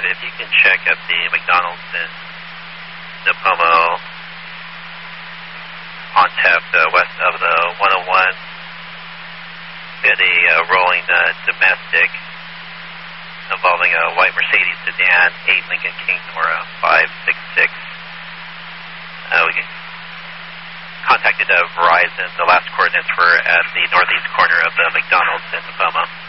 if you can check at the McDonald's in Nipomo, on tap west of the 101, we had a rolling domestic involving a white Mercedes sedan, 8 Lincoln King Nora 566. We contacted Verizon. The last coordinates were at the northeast corner of the McDonald's in Nipomo.